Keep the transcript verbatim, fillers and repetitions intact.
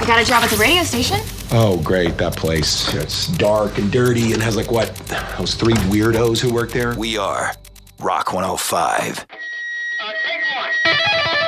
I got a job at the radio station. Oh, great, that place. It's dark and dirty and has like what, those three weirdos who work there? We are Rock one oh five.